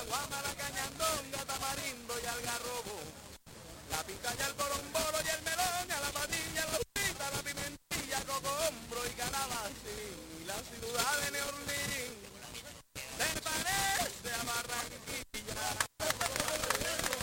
guama, la cañandonga, tamarindo y algarrobo, la pitaya, el borombolo y el melón, a la patilla, los